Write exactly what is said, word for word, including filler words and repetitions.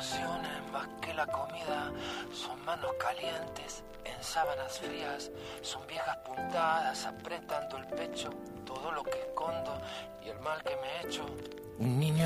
emociones más que la comida, son manos calientes en sábanas frías, son viejas puntadas apretando el pecho, todo lo que escondo y el mal que me he hecho. Un niño